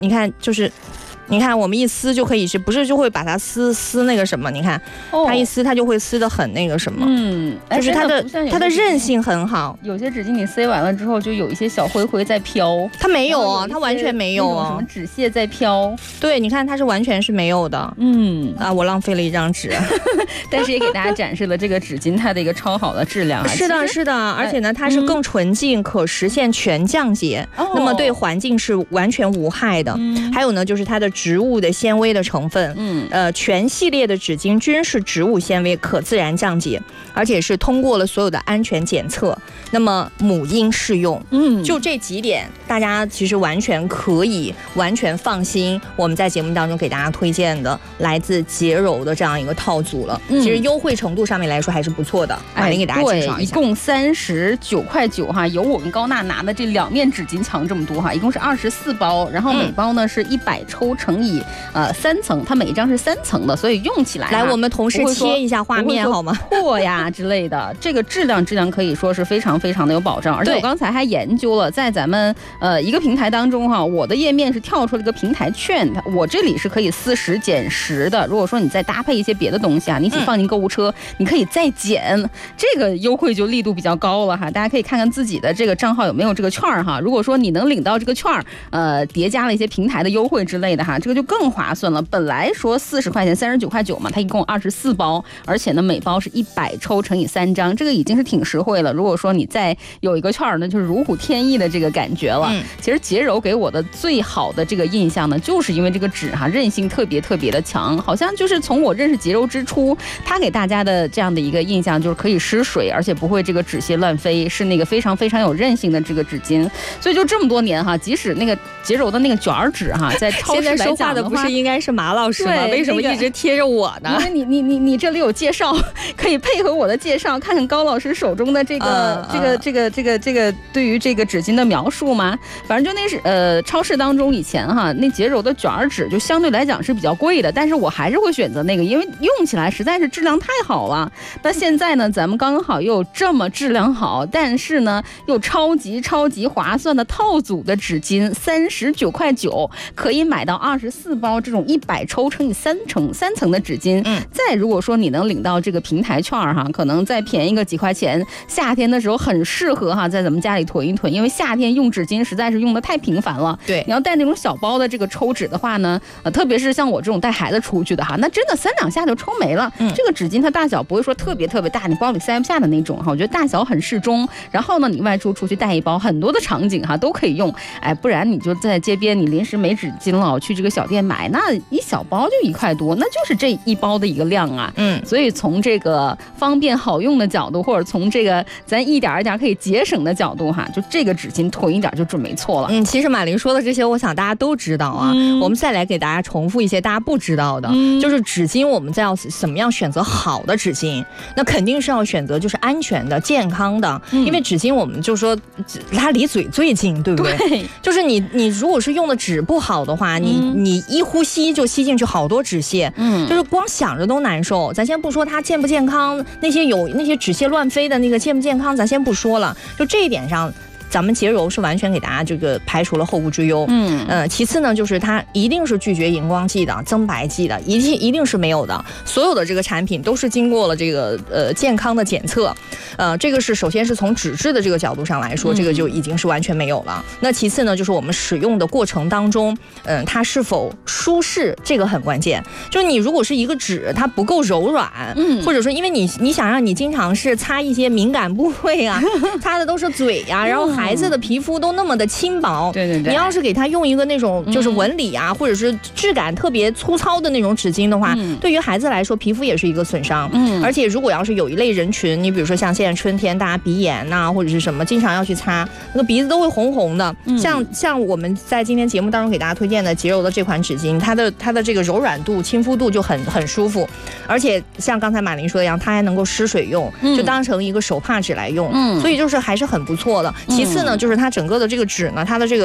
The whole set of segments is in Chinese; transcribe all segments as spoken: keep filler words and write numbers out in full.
你看就是。你看，我们一撕就可以是，不是就会把它撕撕那个什么？你看，哦、它一撕它就会撕得很那个什么， 嗯， 就是它的它的韧性很好。 有些纸巾你塞完了之后，就有一些小灰灰在飘。 它没有啊，它完全没有啊， 什么纸屑在飘。 对，你看它是完全是没有的。 嗯啊，我浪费了一张纸， 但是也给大家展示了这个纸巾它的一个超好的质量啊。 是的，是的，而且呢，它是更纯净，嗯、可实现全降解，哦、那么对环境是完全无害的。嗯、还有呢，就是它的植物的纤维。微的成分，嗯，呃，全系列的纸巾均是植物纤维，可自然降解，而且是通过了所有的安全检测，那么母婴适用，嗯，就这几点，大家其实完全可以完全放心。我们在节目当中给大家推荐的来自洁柔的这样一个套组了，嗯、其实优惠程度上面来说还是不错的。马琳给大家介绍一下， 一共三十九块九哈，有我跟高娜拿的这两面纸巾强这么多哈，一共是二十四包，然后每包呢是一百抽乘以呃。三层，它每一张是三层的，所以用起来、啊、 来，我们同事切一下画面好吗？ 破呀之类的，这个质量质量可以说是非常非常的有保障。而且我刚才还研究了，在咱们呃一个平台当中哈，我的页面是跳出了一个平台券，我这里是可以四十减十的。如果说你再搭配一些别的东西啊，你一起放进购物车，嗯、你可以再减，这个优惠就力度比较高了哈。大家可以看看自己的这个账号有没有这个券哈。如果说你能领到这个券，呃，叠加了一些平台的优惠之类的哈，这个就更划算了。本来说四十块钱，三十九块九嘛，它一共二十四包，而且呢每包是一百抽乘以三张，这个已经是挺实惠了。如果说你再有一个券呢，就是如虎添翼的这个感觉了。嗯、其实洁柔给我的最好的这个印象呢，就是因为这个纸哈韧性特别特别的强，好像就是从我认识洁柔之初，它给大家的这样的一个印象就是可以湿水，而且不会这个纸屑乱飞，是那个非常非常有韧性的这个纸巾。所以就这么多年哈，即使那个洁柔的那个卷纸哈，在超市来讲的话，现在说话的不是应该是马老师吗？为什么一直贴着我呢？ 因为你你你你这里有介绍，可以配合我的介绍，看看高老师手中的这个、呃、这个这个这个这个对于这个纸巾的描述吗？反正就那是呃，超市当中以前哈，那洁柔的卷纸就相对来讲是比较贵的，但是我还是会选择那个，因为用起来实在是质量太好了。那现在呢，咱们刚好又有这么质量好，但是呢又超级超级划算的套组的纸巾，三十九块九可以买到二十四包这种一百抽乘以三层三层的纸巾。嗯，再如果说你能领到这个平台券哈，可能再便宜个几块钱，夏天的时候很适合哈，在咱们家里囤一囤，因为夏天用纸巾实在是用的太频繁了。 对， 你要带那种小包的这个抽纸的话呢，呃，特别是像我这种带孩子出去的哈，那真的三两下就抽没了。嗯，这个纸巾它大小不会说特别特别大，你包里塞不下的那种哈，我觉得大小很适中。然后呢，你外出出去带一包，很多的场景哈都可以用。哎，不然你就在街边，你临时没纸巾了，去这个小店买，那一小包就一块多，那就是这一包的一个量啊。嗯，所以从这个方便好用的角度，或者从这个咱一点一点可以节省的角度哈，就这个纸巾囤一点就准没错了。 嗯，其实马琳说的这些，我想大家都知道啊。嗯、我们再来给大家重复一些大家不知道的，嗯、就是纸巾我们再要怎么样选择好的纸巾，那肯定是要选择就是安全的、健康的，嗯、因为纸巾我们就说它离嘴最近，对不对？对，就是你你如果是用的纸不好的话，你、嗯、你一呼吸就吸进去好多纸屑，嗯，就是光想着都难受。咱先不说它健不健康，那些有那些纸屑乱飞的那个健不健康，咱先不说了，就这一点上。咱们洁柔是完全给大家这个排除了后顾之忧，嗯呃，其次呢，就是它一定是拒绝荧光剂的、增白剂的，一定一定是没有的。所有的这个产品都是经过了这个呃健康的检测，呃，这个是首先是从纸质的这个角度上来说，这个就已经是完全没有了。那其次呢，就是我们使用的过程当中，嗯、呃，它是否舒适，这个很关键。就是你如果是一个纸，它不够柔软，嗯，或者说因为你你想让你经常是擦一些敏感部位啊，擦的都是嘴呀、啊，然后还孩子的皮肤都那么的轻薄， 对对对， 你要是给他用一个那种就是纹理啊，嗯、或者是质感特别粗糙的那种纸巾的话，嗯、对于孩子来说，皮肤也是一个损伤。嗯，而且如果要是有一类人群，你比如说像现在春天，大家鼻炎呐、啊，或者是什么，经常要去擦，那个鼻子都会红红的。嗯、像像我们在今天节目当中给大家推荐的洁柔的这款纸巾，它的它的这个柔软度、亲肤度就很很舒服，而且像刚才马琳说的一样，它还能够湿水用，嗯、就当成一个手帕纸来用。嗯，所以就是还是很不错的。其次。其次呢，就是它整个的这个纸呢，它的这个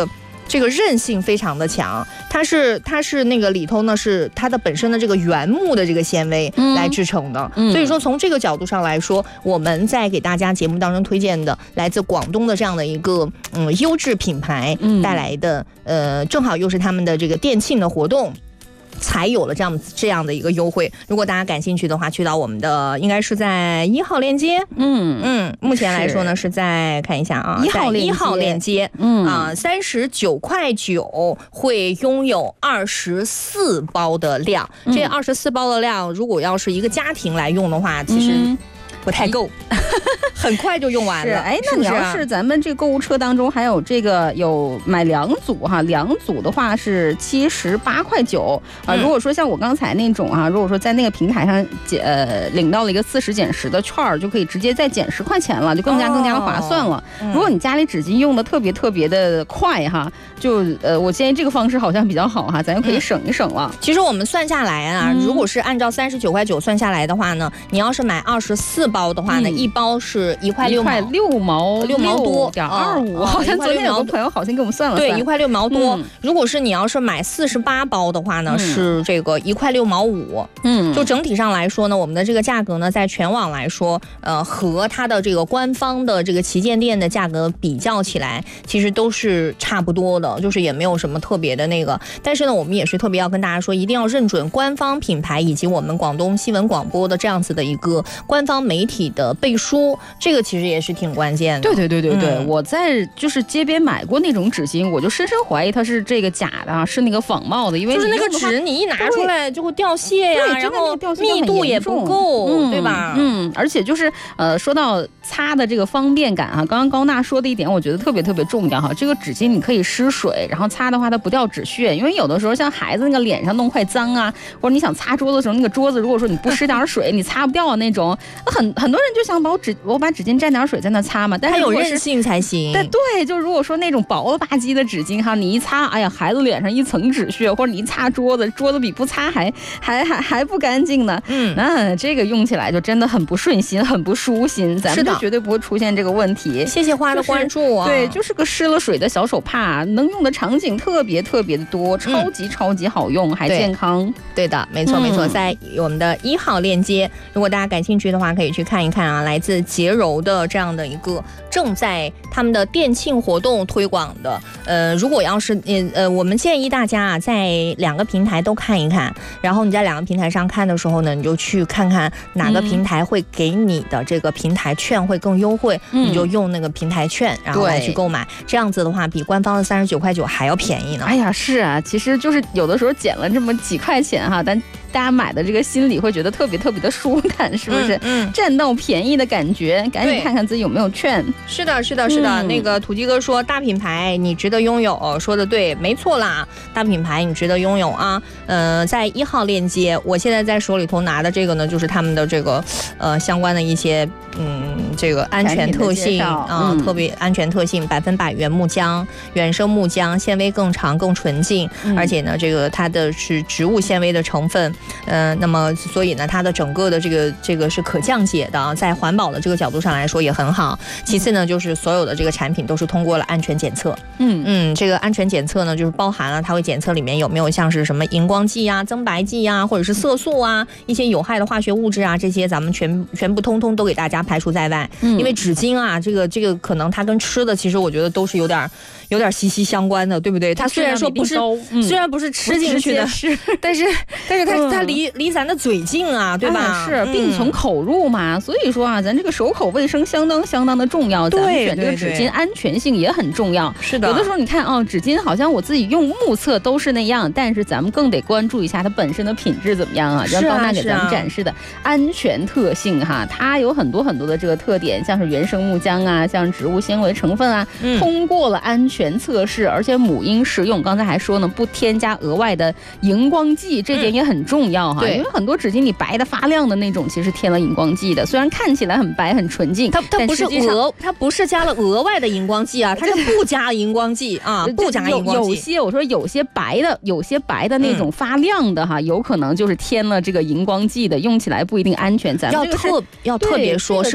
这个韧性非常的强，它是它是那个里头呢是它的本身的这个原木的这个纤维来制成的，嗯、所以说从这个角度上来说，我们在给大家节目当中推荐的来自广东的这样的一个嗯优质品牌带来的、嗯、呃，正好又是他们的这个店庆的活动。才有了这样这样的一个优惠。如果大家感兴趣的话，去到我们的应该是在一号链接，嗯嗯，目前来说呢是在看一下啊， 一号一号链接，嗯啊，三十九块九会拥有二十四包的量。嗯、这二十四包的量，如果要是一个家庭来用的话，其实。嗯不太够，很快就用完了。 哎，那你要是咱们这个购物车当中还有这个有买两组哈，两组的话是七十八块九啊。如果说像我刚才那种啊，如果说在那个平台上减呃领到了一个四十减十的券儿，就可以直接再减十块钱了，就更加更加的划算了。哦嗯、如果你家里纸巾用的特别特别的快哈，就呃我建议这个方式好像比较好哈，咱就可以省一省了。 嗯、其实我们算下来啊，嗯、如果是按照三十九块九算下来的话呢，你要是买二十四包的话呢，嗯、一包是一块六毛， 六毛六毛多点二五。好像昨天有个朋友好像给我们算了算， 对，一块六毛多。嗯、如果是你要是买四十八包的话呢，嗯、是这个一块六毛五。嗯，就整体上来说呢，我们的这个价格呢，在全网来说，呃，和它的这个官方的这个旗舰店的价格比较起来，其实都是差不多的，就是也没有什么特别的那个。但是呢，我们也是特别要跟大家说，一定要认准官方品牌以及我们广东新闻广播的这样子的一个官方媒体的背书，这个其实也是挺关键的。 对对对对对，嗯、我在就是街边买过那种纸巾，我就深深怀疑它是这个假的，是那个仿冒的，因为就是那个纸你一拿出来就会掉屑呀，然后密度也不够，嗯、对吧？ 嗯，而且就是呃，说到擦的这个方便感啊，刚刚高娜说的一点，我觉得特别特别重要哈。这个纸巾你可以湿水，然后擦的话它不掉纸屑，因为有的时候像孩子那个脸上弄块脏啊，或者你想擦桌子的时候，那个桌子如果说你不湿点水，你擦不掉的那种，很很多人就想把我纸我把纸巾沾点水在那擦嘛，但是它有韧性才行。 对对，就如果说那种薄了吧唧的纸巾哈，你一擦，哎呀，孩子脸上一层纸屑，或者你一擦桌子，桌子比不擦还还还还不干净呢。嗯，那这个用起来就真的很不顺心，很不舒心，咱们就绝对不会出现这个问题。 谢谢花的关注啊！ 就是、对，就是个湿了水的小手帕，能用的场景特别特别的多，超级超级好用，嗯、还健康。 对, 对的，没错没错，嗯、在我们的一号链接，如果大家感兴趣的话，可以去看一看啊，来自洁柔的这样的一个正在他们的店庆活动推广的。呃，如果要是呃我们建议大家啊，在两个平台都看一看，然后你在两个平台上看的时候呢，你就去看看哪个平台会给你的这个平台券会更优惠，嗯、你就用那个平台券，然后来去购买。这样子的话，比官方的三十九块九还要便宜呢。 哎呀，是啊，其实就是有的时候减了这么几块钱哈，但大家买的这个心里会觉得特别特别的舒坦，是不是？嗯，占到便宜的感觉，赶紧看看自己有没有券。 是的，是的，是的。嗯、那个土鸡哥说，大品牌你值得拥有，说的对，没错啦，大品牌你值得拥有啊。呃，在一号链接，我现在在手里头拿的这个呢，就是他们的这个呃相关的一些嗯这个安全特性啊、呃嗯，特别安全特性，百分百原木浆，原生木浆，纤维更长更纯净，嗯、而且呢，这个它的是植物纤维的成分。呃，那么所以呢，它的整个的这个这个是可降解的，在环保的这个角度上来说也很好。其次呢，就是所有的这个产品都是通过了安全检测。嗯嗯，这个安全检测呢，就是包含了它会检测里面有没有像是什么荧光剂啊、增白剂啊，或者是色素啊，一些有害的化学物质啊，这些咱们全全部通通都给大家排除在外。嗯、因为纸巾啊，这个这个可能它跟吃的，其实我觉得都是有点有点息息相关的，对不对？它虽然说不是，嗯、虽然不是吃进去的，是，但是但是它。嗯它离离咱的嘴近啊，对吧？ 啊、是病从口入嘛，嗯、所以说啊，咱这个手口卫生相当相当的重要。咱们选这个纸巾安全性也很重要。 是的， 有的时候你看啊，纸巾好像我自己用目测都是那样，但是咱们更得关注一下它本身的品质怎么样啊。让高娜给咱们展示的安全特性哈，它有很多很多的这个特点，像是原生木浆啊，像植物纤维成分啊，嗯、通过了安全测试，而且母婴适用。刚才还说呢，不添加额外的荧光剂，这点也很重要。重要哈，对，因为很多纸巾你白的发亮的那种，其实添了荧光剂的，虽然看起来很白很纯净， 它它不是额，它不是加了额外的荧光剂啊，它是不加荧光剂啊，不加荧光剂。 有些我说有些白的，有些白的那种发亮的哈，嗯、有可能就是添了这个荧光剂的，用起来不一定安全。咱们要特要特别说是， 咱是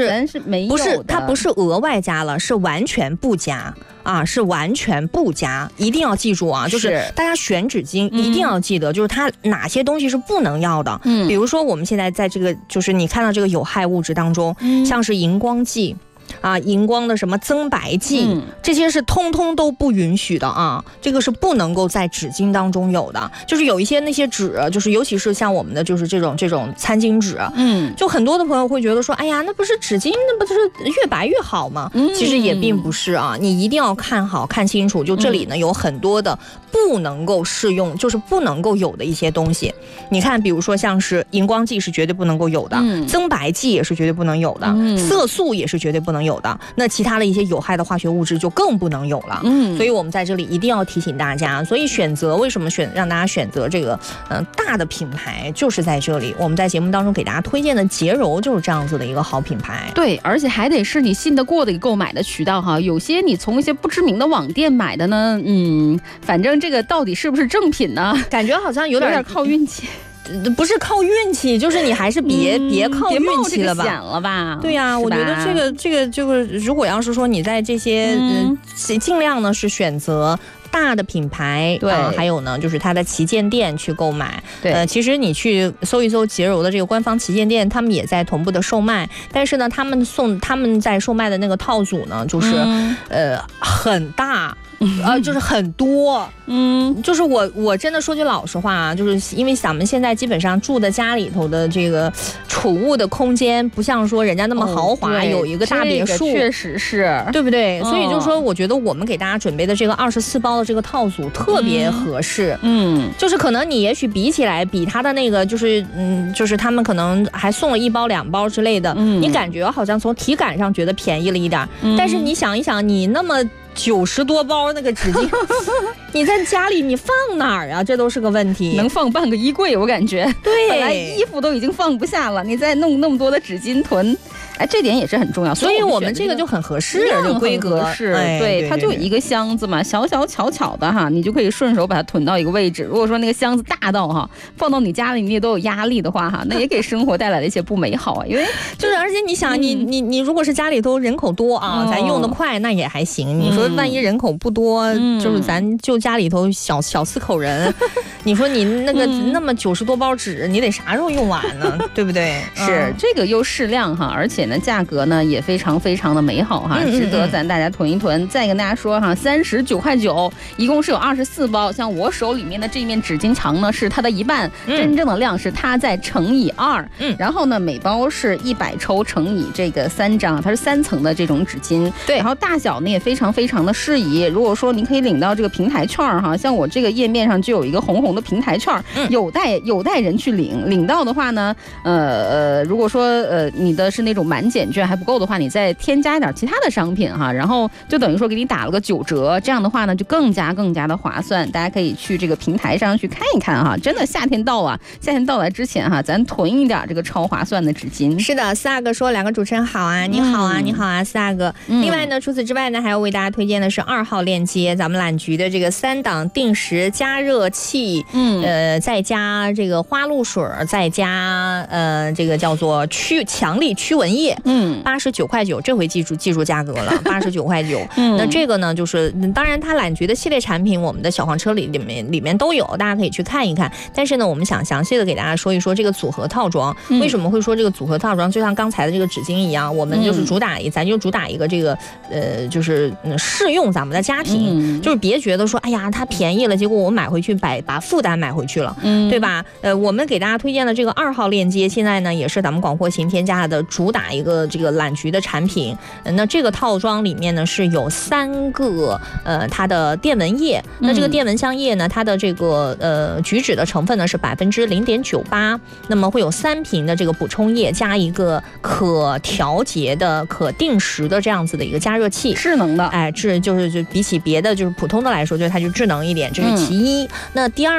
没有不是它不是额外加了，是完全不加。啊，是完全不加，一定要记住啊！就是大家选纸巾一定要记得，嗯、就是它哪些东西是不能要的。嗯，比如说我们现在在这个，就是你看到这个有害物质当中，嗯、像是荧光剂。啊，荧光的什么增白剂、嗯，这些是通通都不允许的啊！这个是不能够在纸巾当中有的。就是有一些那些纸，就是尤其是像我们的就是这种这种餐巾纸，嗯，就很多的朋友会觉得说，哎呀，那不是纸巾，那不是越白越好吗？嗯，其实也并不是啊，你一定要看好看清楚。就这里呢有很多的不能够适用，就是不能够有的一些东西。你看，比如说像是荧光剂是绝对不能够有的，嗯、增白剂也是绝对不能有的，嗯、色素也是绝对不能有的。那其他的一些有害的化学物质就更不能有了。嗯，所以我们在这里一定要提醒大家。所以选择为什么选让大家选择这个嗯、呃、大的品牌，就是在这里。我们在节目当中给大家推荐的洁柔就是这样子的一个好品牌。 对，而且还得是你信得过的一个购买的渠道哈。有些你从一些不知名的网店买的呢，嗯，反正这个到底是不是正品呢？ 感觉好像有点有点靠运气。 不是靠运气，就是你还是别、嗯、别靠运气了吧？ 别冒这个险了吧？ 对呀、啊，我觉得这个这个这个，如果要是说你在这些，嗯，呃、尽量呢是选择大的品牌， 对、 呃，还有呢就是它的旗舰店去购买。 对， 呃，其实你去搜一搜洁柔的这个官方旗舰店，他们也在同步的售卖，但是呢，他们送他们在售卖的那个套组呢，就是、嗯、呃很大。呃，就是很多，嗯，就是我我真的说句老实话啊，就是因为咱们现在基本上住的家里头的这个储物的空间，不像说人家那么豪华，哦、有一个大别墅， 这个、确实是， 对不对？哦、所以就是说，我觉得我们给大家准备的这个二十四包的这个套组特别合适，嗯，就是可能你也许比起来，比他的那个就是嗯，就是他们可能还送了一包两包之类的，嗯，你感觉好像从体感上觉得便宜了一点，嗯、但是你想一想，你那么。九十多包那个纸巾，你在家里你放哪儿啊？这都是个问题。 能放半个衣柜，我感觉。 对， 本来衣服都已经放不下了，你再弄那么多的纸巾囤。哎，这点也是很重要， 所以我们这个就很合适，这个规格是， 哎、 对，它就一个箱子嘛，小小巧巧的哈，你就可以顺手把它囤到一个位置。如果说那个箱子大到哈，放到你家里你也都有压力的话哈，那也给生活带来了一些不美好啊。因为就是，而且你想，嗯、你你你如果是家里头人口多啊，嗯、咱用得快那也还行。你说万一人口不多，嗯、就是咱就家里头小小四口人，你说你那个、嗯、那么九十多包纸，你得啥时候用完呢？对不对？ 是、 嗯、 这个又适量哈，而且呢价格呢也非常非常的美好哈，值得咱大家囤一囤。嗯嗯嗯再跟大家说哈，三十九块九，一共是有二十四包。像我手里面的这面纸巾长呢是它的一半，嗯、真正的量是它在乘以二。嗯，然后呢每包是一百抽乘以这个三张，它是三层的这种纸巾。 对， 然后大小呢也非常非常的适宜。如果说您可以领到这个平台券哈，像我这个页面上就有一个红红的平台券，嗯、有待有待人去领。领到的话呢，呃呃，如果说呃你的是那种满减券还不够的话，你再添加一点其他的商品哈，然后就等于说给你打了个九折，这样的话呢就更加更加的划算。大家可以去这个平台上去看一看哈，真的夏天到啊，夏天到来之前哈，咱囤一点这个超划算的纸巾。 是的，四阿哥说两个主持人好啊，你好啊，嗯、你好啊，四阿哥。嗯、另外呢，除此之外呢，还要为大家推荐的是二号链接，咱们懒菊的这个三档定时加热器，嗯，呃，再加这个花露水，再加呃这个叫做驱强力驱蚊液，嗯，八十九块九，这回记住记住价格了，八十九块九。嗯，那这个呢，就是当然它懒菊的系列产品，我们的小黄车里里面里面都有，大家可以去看一看。但是呢，我们想详细的给大家说一说这个组合套装，嗯、为什么会说这个组合套装，就像刚才的这个纸巾一样，我们就是主打一，嗯、咱就主打一个这个呃，就是适用咱们的家庭，嗯、就是别觉得说，哎呀，它便宜了，结果我买回去把把负担买回去了，嗯、对吧？呃，我们给大家推荐的这个二号链接，现在呢也是咱们广货行添加的主打一个这个懒菊的产品。呃、那这个套装里面呢是有三个呃它的电蚊液，那这个电蚊香液呢，它的这个呃菊酯的成分呢是百分之零点九八，那么会有三瓶的这个补充液，加一个可调节的、可定时的这样子的一个加热器， 智能的， 哎，智就是就比起别的就是普通的来说，就是它就智能一点，这是其一。嗯、那第二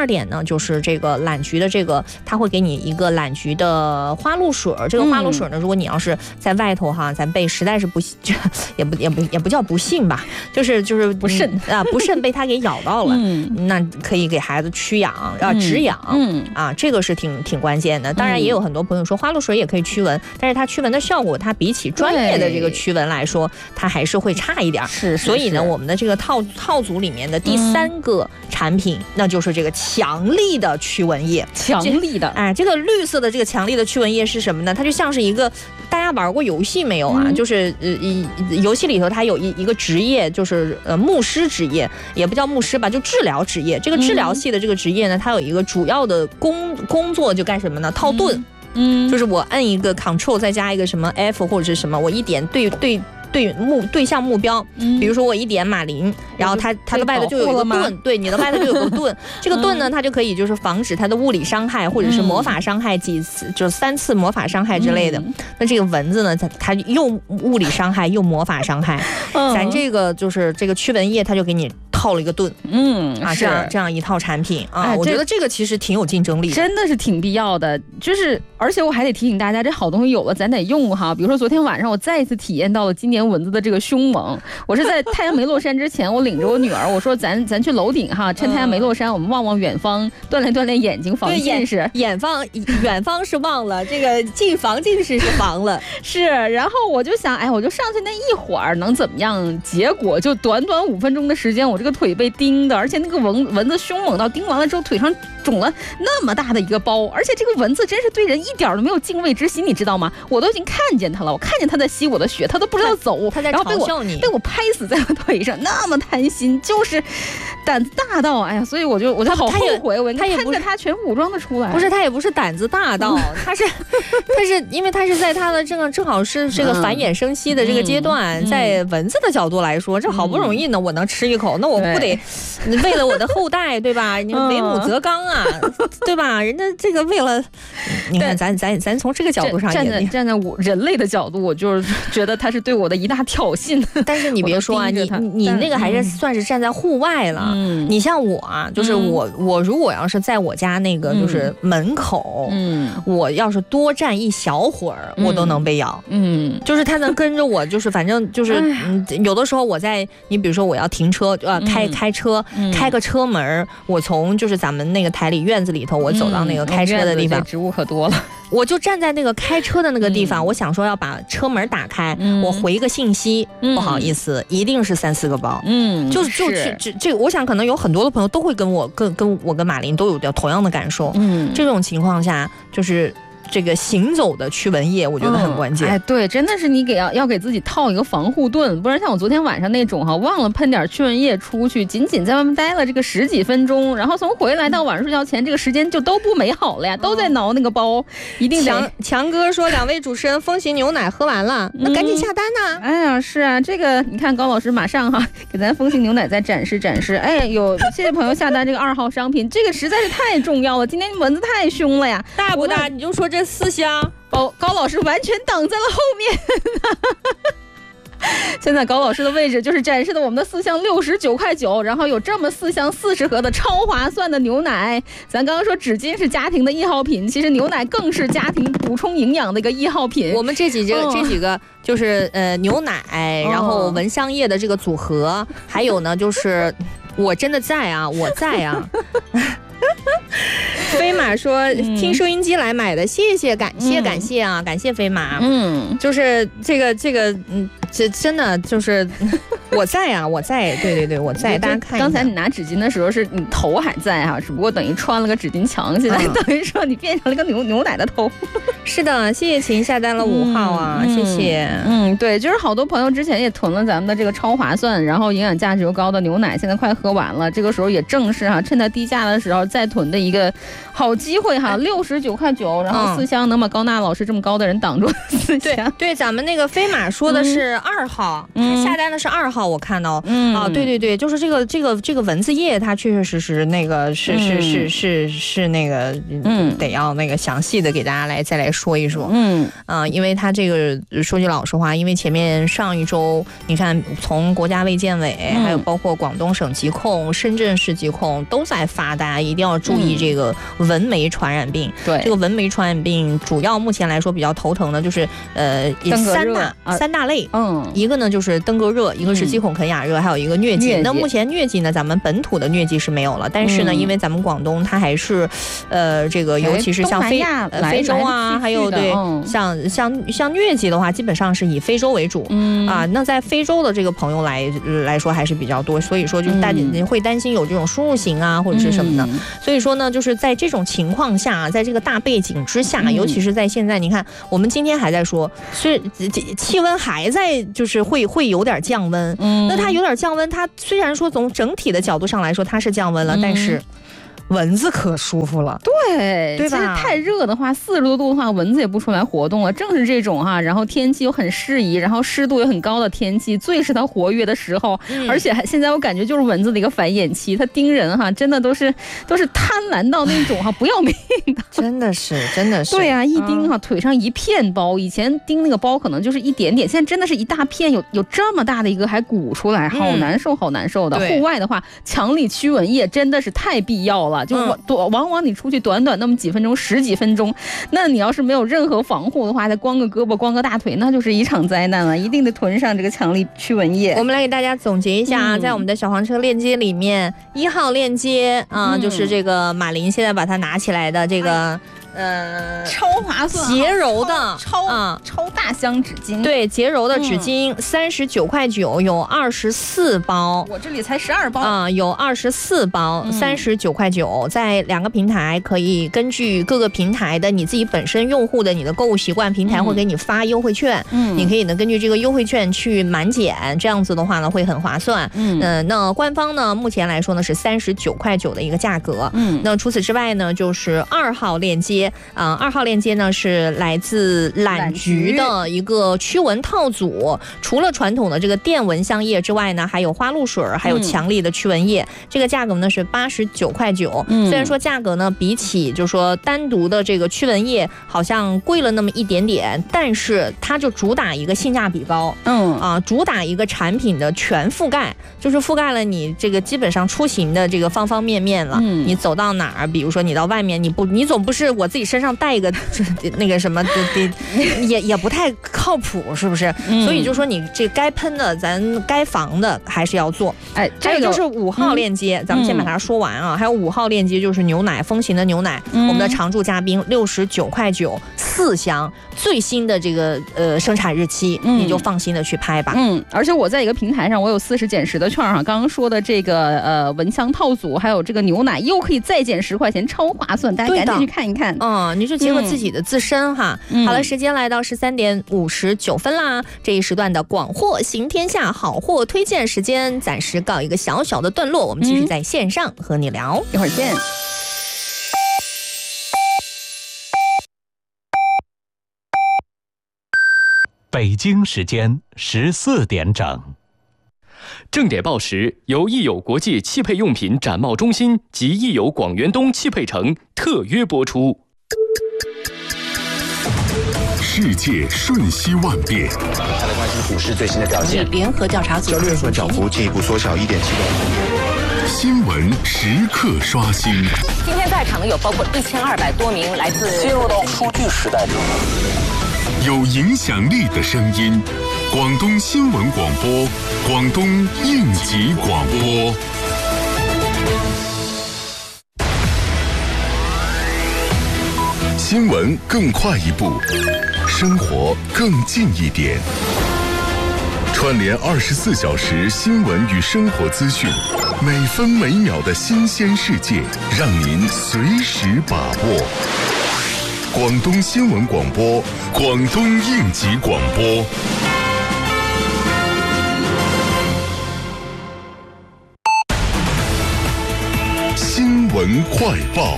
二点呢，就是这个懒菊的这个，它会给你一个懒菊的花露水。这个花露水呢，如果你要是在外头哈，咱被实在是不也不也不也不叫不幸吧，就是就是不慎啊，不慎被它给咬到了，嗯、那可以给孩子驱痒啊止痒，嗯啊，这个是挺挺关键的。当然也有很多朋友说花露水也可以驱蚊，但是它驱蚊的效果，它比起专业的这个驱蚊来说，它还是会差一点。 是， 所以呢，我们的这个套套组里面的第三个产品，嗯、那就是这个强力的驱蚊液。 强力的， 哎，这个绿色的这个强力的驱蚊液是什么呢？它就像是一个，大家玩过游戏没有啊？嗯、就是呃，游戏里头它有一一个职业，就是呃牧师职业，也不叫牧师吧，就治疗职业。这个治疗系的这个职业呢，它有一个主要的工工作就干什么呢？套盾。嗯嗯，就是我按一个 Control 再加一个什么 F 或者是什么，我一点对对对目对象目标，嗯、比如说我一点马林，然后它它的外头就有一个盾，对，你的外头就有个盾，这个盾呢，它就可以就是防止它的物理伤害或者是魔法伤害几次，嗯、就是三次魔法伤害之类的。嗯、那这个蚊子呢，它它又物理伤害又魔法伤害，嗯、咱这个就是这个驱蚊液，它就给你套了一个盾，嗯啊，这样这样一套产品啊，哎、我觉得这个其实挺有竞争力的， 真的是挺必要的。就是而且我还得提醒大家，这好东西有了咱得用哈。比如说昨天晚上我再一次体验到了今年蚊子的这个凶猛。我是在太阳没落山之前，我领着我女儿，我说咱咱去楼顶哈，趁太阳没落山，我们望望远方，锻炼锻炼眼睛，防近视。 远方远方是忘了，这个近防近视是防了。 是，然后我就想，哎，我就上去那一会儿能怎么样？结果就短短五分钟的时间，我这个腿被叮的，而且那个蚊蚊子凶猛到叮完了之后腿上肿了那么大的一个包，而且这个蚊子真是对人一点都没有敬畏之心，你知道吗？我都已经看见它了，我看见它在吸我的血，它都不知道走， 它在嘲笑你， 被我拍死在我腿上，那么贪心，就是胆子大到，哎呀，所以我就我就好后悔，我应该看着它全副武装的出来。 不是，它也不是胆子大到，它是它是因为它是在它的这个正好是这个繁衍生息的这个阶段，嗯、在蚊子的角度来说，这好不容易呢，我能吃一口，那我不得为了我的后代，对吧？你为母则刚啊，对吧？人家这个为了，你看咱咱咱从这个角度上站在站在我人类的角度，我就是觉得他是对我的一大挑衅。 但是你别说啊，你你那个还是算是站在户外了。嗯、你像我啊，就是我、嗯、我如果要是在我家那个就是门口，嗯，我要是多站一小会儿，嗯、我都能被咬。嗯，就是他能跟着我，就是反正就是嗯，有的时候我在你比如说我要停车，呃，开开车，嗯、开个车门，我从就是咱们那个台里院子里头，我走到那个开车的地方， 嗯、植物可多了。 我就站在那个开车的那个地方，嗯、我想说要把车门打开，嗯、我回个信息，嗯、不好意思，一定是三四个包，嗯，就就这这这，我想可能有很多的朋友都会跟我跟跟我跟马林都有掉同样的感受，嗯，这种情况下就是。这个行走的驱蚊液，我觉得很关键。 嗯、哎，对，真的是你给要要给自己套一个防护盾，不然像我昨天晚上那种哈，忘了喷点驱蚊液出去，仅仅在外面待了这个十几分钟，然后从回来到晚上睡觉前，这个时间就都不美好了呀，都在挠那个包，一定强强哥说，两位主持人风行牛奶喝完了，那赶紧下单呐、啊嗯！哎呀，是啊，这个你看高老师马上哈给咱风行牛奶再展示展示。哎，有谢谢朋友下单这个二号商品，这个实在是太重要了，今天蚊子太凶了呀， 大不大？你就说这四箱。 高高老师完全挡在了后面。现在高老师的位置就是展示的我们的四箱六十九块九，然后有这么四箱四十盒的超划算的牛奶。咱刚刚说纸巾是家庭的一号品，其实牛奶更是家庭补充营养的一个一号品。 我们这几个、哦、这几个就是呃牛奶，然后蚊香液的这个组合，哦、还有呢就是我真的在啊，我在啊。飞马说、嗯、听收音机来买的，谢谢感谢、嗯、感谢啊，感谢飞马。嗯，就是这个这个嗯，这真的就是我在啊，我在，对对对，我在。大家看一下， 刚才你拿纸巾的时候是你头还在哈、啊，只不过等于穿了个纸巾墙，现在等于说你变成了一个牛牛奶的头。 是的，谢谢秦下单了五号啊，嗯、谢谢。 嗯，对，就是好多朋友之前也囤了咱们的这个超划算，然后营养价值又高的牛奶，现在快喝完了，这个时候也正是哈、啊，趁它低价的时候再囤的一个好机会哈，六十九块九，然后四箱能把高娜老师这么高的人挡住四箱。 对对，咱们那个飞马说的是二号，嗯、下单的是二号。 号我看到，嗯啊，对对对，就是这个这个这个蚊子液，它确确实实那个是、嗯、是是是是那个，嗯，得要那个详细的给大家来再来说一说，嗯啊，因为它这个说句老实话，因为前面上一周你看，从国家卫健委，嗯、还有包括广东省疾控、深圳市疾控都在发，大家一定要注意这个蚊媒传染病。对、嗯，这个蚊媒传染病主要目前来说比较头疼的就是呃三大、啊、三大类，嗯，一个呢就是登革热，一个是鸡孔肯亚热，还有一个疟疾。那目前疟疾呢，咱们本土的疟疾是没有了，但是呢，嗯、因为咱们广东它还是，呃，这个尤其是像非、呃、非洲啊，还有对、嗯、像像像疟疾的话，基本上是以非洲为主，嗯啊，那在非洲的这个朋友来来说还是比较多，所以说就是大家会担心有这种输入型啊或者是什么的，嗯、所以说呢，就是在这种情况下，在这个大背景之下，嗯、尤其是在现在，你看我们今天还在说，是气温还在就是会会有点降温，嗯，那它有点降温，它虽然说从整体的角度上来说它是降温了，嗯、但是蚊子可舒服了， 对对吧？ 其实太热的话，四十多度的话，蚊子也不出来活动了。正是这种哈，然后天气又很适宜，然后湿度又很高的天气，最是它活跃的时候。嗯、而且还现在我感觉就是蚊子的一个繁衍期，它叮人哈，真的都是都是贪婪到那种哈不要命的， 真的是真的是。 对啊，一叮哈、嗯、腿上一片包，以前叮那个包可能就是一点点，现在真的是一大片，有有这么大的一个还鼓出来，好难受好难受的。嗯、户外的话，强力驱蚊液真的是太必要了。就往往往你出去短短那么几分钟十几分钟，那你要是没有任何防护的话，再光个胳膊光个大腿，那就是一场灾难了，一定得囤上这个强力驱蚊液。 我们来给大家总结一下啊，嗯、在我们的小黄车链接里面，一号链接啊、呃嗯，就是这个马林现在把它拿起来的这个。哎呃， 超划算， 洁柔的超啊、嗯、超大箱纸巾， 对，洁柔的纸巾三十九块九，有二十四包， 我这里才十二包啊、嗯，有二十四包，三十九块九，在两个平台可以根据各个平台的你自己本身用户的你的购物习惯，平台会给你发优惠券，嗯，你可以呢根据这个优惠券去满减，这样子的话呢会很划算，嗯，呃、那官方呢目前来说呢是三十九块九的一个价格，嗯，那除此之外呢就是二号链接。啊、呃，二号链接呢是来自懒菊的一个驱蚊套组，除了传统的这个电蚊香液之外呢，还有花露水，还有强力的驱蚊液，嗯、这个价格呢是八十九块九。虽然说价格呢比起就是说单独的这个驱蚊液好像贵了那么一点点，但是它就主打一个性价比高，嗯啊，主打一个产品的全覆盖，就是覆盖了你这个基本上出行的这个方方面面了。嗯、你走到哪儿，比如说你到外面，你不你总不是我自己身上带一个那个什么的，也也不太靠谱，是不是？嗯、所以就说你这该喷的，咱该防的还是要做。哎，这个就是五号链接，嗯、咱们先把它说完啊。嗯、还有五号链接就是牛奶，风行的牛奶，嗯、我们的常驻嘉宾六十九块九四箱，最新的这个呃生产日期，嗯、你就放心的去拍吧。 嗯，而且我在一个平台上，我有四十减十的券哈，刚刚说的这个呃蚊香套组，还有这个牛奶，又可以再减十块钱，超划算，大家赶紧去看一看。 嗯，你就结合自己的自身、嗯、哈。好了，时间来到十三点五十九分啦，这一时段的广货行天下好货推荐时间暂时告一个小小的段落，我们继续在线上和你聊， 一会儿见。 北京时间十四点整。 正点报时由益友国际汽配用品展贸中心及益友广源东汽配城特约播出。 世界瞬息万变， 大家来关心股市最新的表现。 联合调查组交易所涨幅进一步缩小一点七个。 新闻时刻刷新。 今天在场的有包括一千二百多名来自进入到数据时代中， 有影响力的声音。广东新闻广播，广东应急广播。新闻更快一步，生活更近一点。串联二十四小时新闻与生活资讯，每分每秒的新鲜世界，让您随时把握。广东新闻广播，广东应急广播。新闻快报。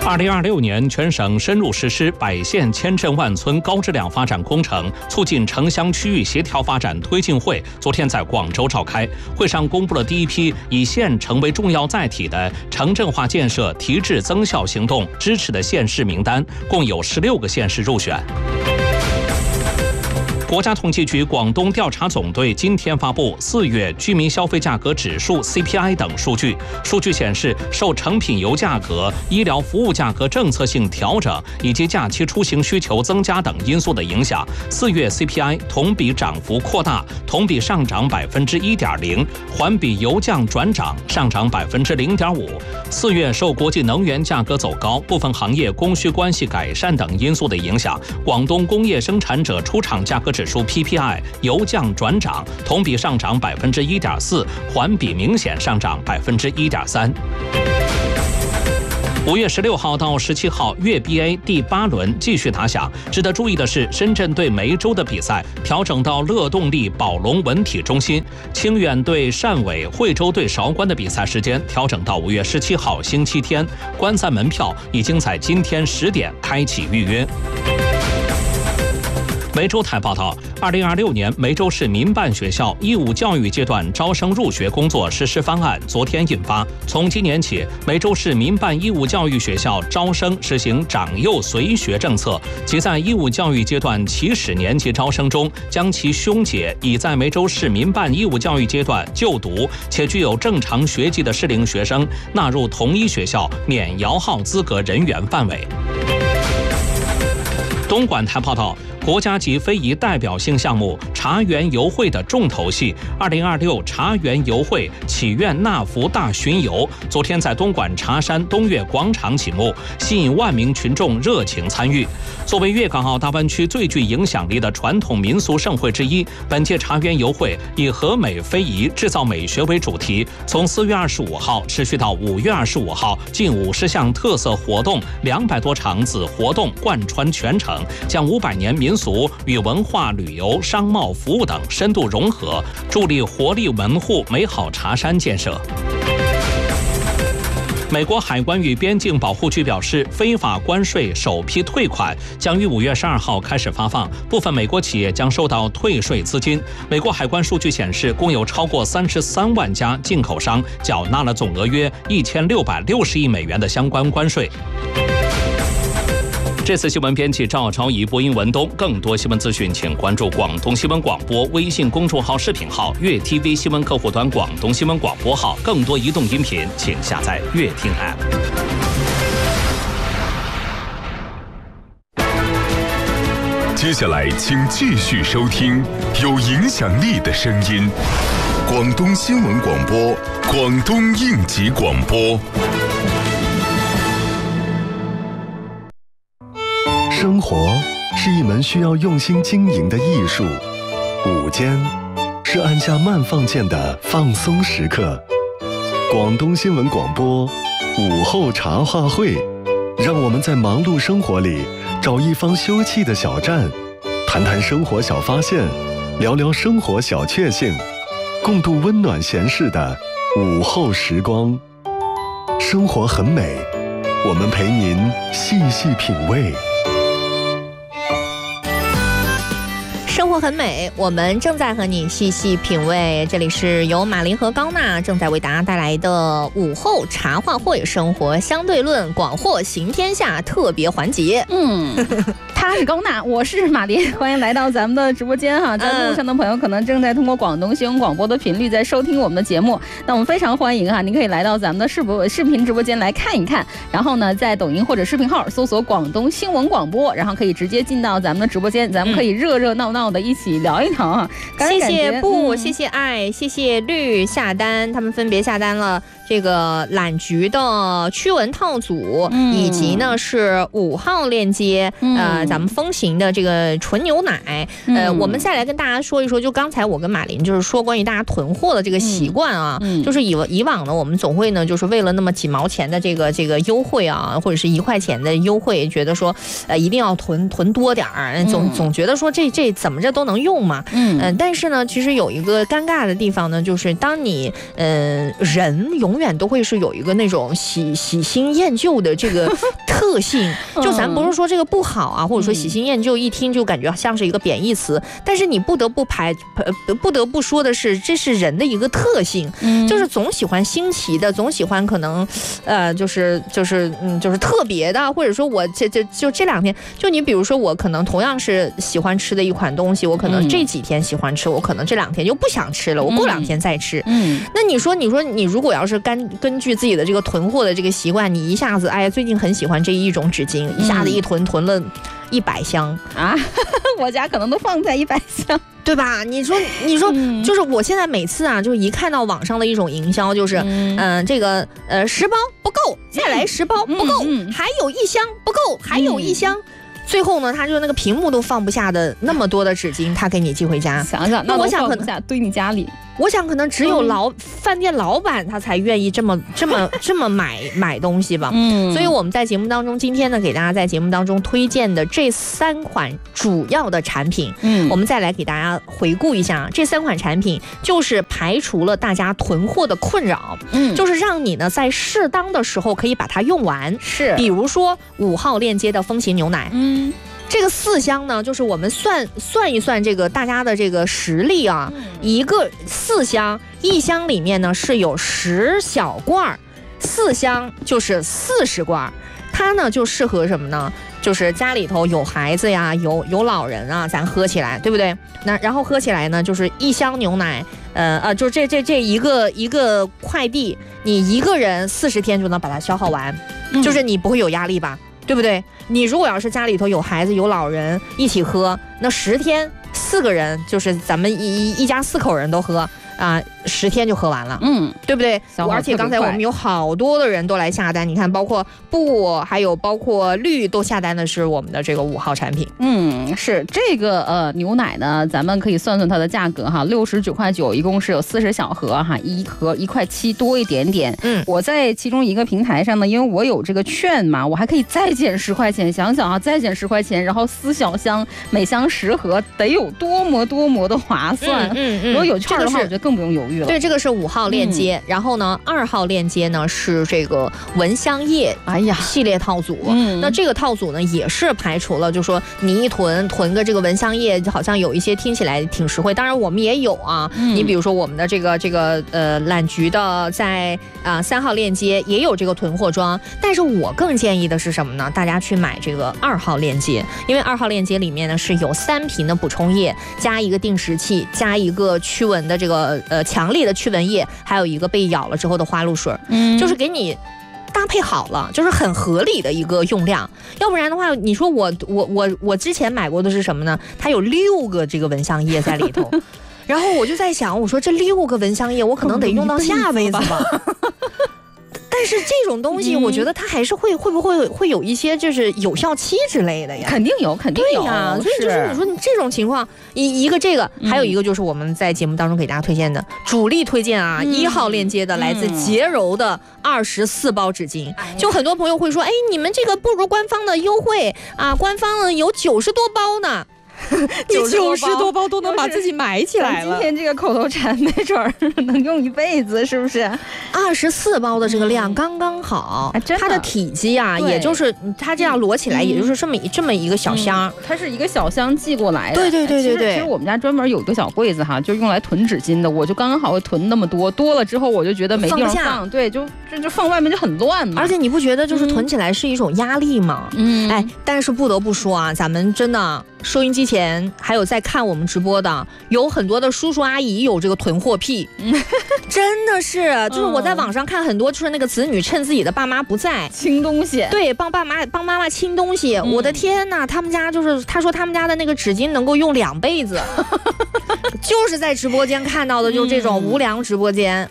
二零二六年全省深入实施百县千镇万村高质量发展工程促进城乡区域协调发展推进会昨天在广州召开，会上公布了第一批以县成为重要载体的城镇化建设提质增效行动支持的县市名单，共有十六个县市入选。国家统计局广东调查总队今天发布四月居民消费价格指数 C P I 等数据。数据显示，受成品油价格、医疗服务价格政策性调整以及假期出行需求增加等因素的影响，四月 C P I 同比涨幅扩大，同比上涨百分之一点零，环比由降转涨，上涨百分之零点五。四月受国际能源价格走高、部分行业供需关系改善等因素的影响，广东工业生产者出厂价格指数 P P I 由降转涨，同比上涨百分之一点四，环比明显上涨百分之一点三。五月十六号到十七号，粤 B A 第八轮继续打响。值得注意的是，深圳对梅州的比赛调整到乐动力宝龙文体中心；清远对汕尾、惠州对韶关的比赛时间调整到五月十七号星期天。观赛门票已经在今天十点开启预约。梅州台报道，二零二六年梅州市民办学校义务教育阶段招生入学工作实施方案昨天印发。从今年起，梅州市民办义务教育学校招生实行长幼随学政策，即在义务教育阶段起始年级招生中，将其兄姐已在梅州市民办义务教育阶段就读且具有正常学籍的适龄学生纳入同一学校免摇号资格人员范围。东莞台报道，国家级非遗代表性项目茶园游会的重头戏二零二六茶园游会祈愿纳福大巡游昨天在东莞茶山东岳广场启幕，吸引万名群众热情参与。作为粤港澳大湾区最具影响力的传统民俗盛会之一，本届茶园游会以和美非遗、制造美学为主题，从四月二十五号持续到五月二十五号，近五十项特色活动、两百多场子活动贯穿全程，将五百年民俗与文化、旅游、商贸、服务等深度融合，助力活力维护美好茶山建设。美国海关与边境保护局表示，非法关税首批退款将于五月十二号开始发放，部分美国企业将收到退税资金。美国海关数据显示，共有超过三十三万家进口商缴纳了总额约一千六百六十亿美元的相关关税。这次新闻编辑赵朝怡，播音文东。更多新闻资讯，请关注广东新闻广播微信公众号、视频号、粤 T V 新闻客户端、广东新闻广播号。更多移动音频，请下载粤听 App。 接下来，请继续收听有影响力的声音——广东新闻广播、广东应急广播。 生活是一门需要用心经营的艺术，午间是按下慢放键的放松时刻。广东新闻广播午后茶话会，让我们在忙碌生活里找一方休憩的小站，谈谈生活小发现，聊聊生活小确幸，共度温暖闲适的午后时光。生活很美，我们陪您细细品味。 生活很美，我们正在和你细细品味。这里是由马林和高娜正在为大家带来的午后茶话会生活相对论广货行天下特别环节。 嗯，他是高娜，我是马林，欢迎来到咱们的直播间哈。在路上的朋友可能正在通过广东新闻广播的频率在收听我们的节目，那我们非常欢迎哈，您可以来到咱们的视播视频直播间来看一看，然后呢，在抖音或者视频号搜索广东新闻广播，然后可以直接进到咱们的直播间，咱们可以热热闹闹的一起聊一聊啊。 谢谢布、嗯，谢谢爱，谢谢绿下单，他们分别下单了这个懒菊的驱蚊套组，嗯、以及呢是五号链接，嗯、呃，咱们。 们风行的这个纯牛奶，嗯、呃，我们再来跟大家说一说，就刚才我跟马琳就是说关于大家囤货的这个习惯啊，嗯嗯、就是以以往呢，我们总会呢，就是为了那么几毛钱的这个这个优惠啊，或者是一块钱的优惠，觉得说呃一定要囤囤多点儿，总总觉得说这这怎么着都能用嘛，嗯、呃，但是呢，其实有一个尴尬的地方呢，就是当你呃人永远都会是有一个那种喜喜新厌旧的这个特性，就咱不是说这个不好啊，或者说喜新厌旧一听就感觉像是一个贬义词，但是你不得不排不得不说的是，这是人的一个特性，就是总喜欢新奇的，总喜欢可能呃就是就是嗯就是特别的，或者说我这这就这两天，就你比如说我可能同样是喜欢吃的一款东西，我可能这几天喜欢吃，我可能这两天就不想吃了，我过两天再吃。嗯，那你说你说你如果要是根根据自己的这个囤货的这个习惯，你一下子哎最近很喜欢这一种纸巾，一下子一囤囤了一百箱啊，我家可能都放在一百箱。 对吧？你说，你说，嗯、就是我现在每次啊，就是一看到网上的一种营销，就是，嗯、呃，这个呃十包不够，再来十包不够，嗯嗯、还有一箱不够，还有一箱。嗯最后呢，他就那个屏幕都放不下的那么多的纸巾，他给你寄回家。 想想，那我想可能堆你家里。 我想可能只有老、嗯、饭店老板他才愿意这么这么这么买买东西吧。嗯，所以我们在节目当中，今天呢给大家在节目当中推荐的这三款主要的产品，嗯，我们再来给大家回顾一下，这三款产品就是排除了大家囤货的困扰，嗯，就是让你呢在适当的时候可以把它用完。 是， 比如说五号链接的风行牛奶，嗯。这个四箱呢，就是我们算算一算这个大家的这个实力啊，嗯、一个四箱，一箱里面呢是有十小罐，四箱就是四十罐，它呢就适合什么呢？就是家里头有孩子呀，有有老人啊，咱喝起来，对不对？那然后喝起来呢，就是一箱牛奶，呃呃，就这这这一个一个快递，你一个人四十天就能把它消耗完，嗯、就是你不会有压力吧？对不对？你如果要是家里头有孩子有老人一起喝，那十天四个人就是咱们一一家四口人都喝啊，十天就喝完了，嗯，对不对？而且刚才我们有好多的人都来下单，你看，包括布还有包括绿都下单的是我们的这个五号产品。 嗯，是这个呃牛奶呢，咱们可以算算它的价格哈，六十九块九，一共是有四十小盒哈，一盒一块七多一点点。嗯，我在其中一个平台上呢，因为我有这个券嘛，我还可以再减十块钱，想想啊，再减十块钱，然后四小箱，每箱十盒，得有多么多么的划算。嗯 嗯, 嗯，如果有券的话，我觉得更不用犹豫了。 对，这个是五号链接，嗯、然后呢，二号链接呢是这个蚊香液，哎呀，系列套组。嗯，那这个套组呢也是排除了，就说你一囤囤个这个蚊香液，好像有一些听起来挺实惠。当然我们也有啊，嗯、你比如说我们的这个这个呃懒菊的在啊、呃、三号链接也有这个囤货装，但是我更建议的是什么呢？大家去买这个二号链接，因为二号链接里面呢是有三瓶的补充液，加一个定时器，加一个驱蚊的这个呃强力的驱蚊液，还有一个被咬了之后的花露水，嗯，就是给你搭配好了，就是很合理的一个用量。要不然的话，你说我我我我之前买过的是什么呢？它有六个这个蚊香液在里头，然后我就在想，我说这六个蚊香液，我可能得用到下辈子吧。但是这种东西，我觉得它还是会会不会会有一些就是有效期之类的呀？ 肯定有，肯定有呀。所以就是你说你这种情况，一一个这个，还有一个就是我们在节目当中给大家推荐的主力推荐啊，一号链接的来自洁柔的二十四包纸巾。就很多朋友会说，哎，你们这个不如官方的优惠啊，官方呢有九十多包呢。你九十多包都能把自己买起来了。 今天这个口头禅没准儿能用一辈子，是不是？ 二十四包的这个量刚刚好，嗯、它的体积啊，也就是它这样摞起来，也就是这么、嗯、这么一个小箱、 嗯，它是一个小箱寄过来的。 对对对对对。 其实我们家专门有一个小柜子哈，就用来囤纸巾的，我就刚刚好会囤那么多，多了之后我就觉得没地方放，放对，就就就放外面就很乱嘛。 而且你不觉得就是囤起来是一种压力吗？嗯，哎，但是不得不说啊，咱们真的。收音机前还有在看我们直播的，有很多的叔叔阿姨有这个囤货癖，真的是，就是我在网上看很多，就是那个子女趁自己的爸妈不在清东西， 对，帮爸妈帮妈妈清东西。嗯、我的天哪，他们家就是他说他们家的那个纸巾能够用两辈子，就是在直播间看到的，就是这种无良直播间。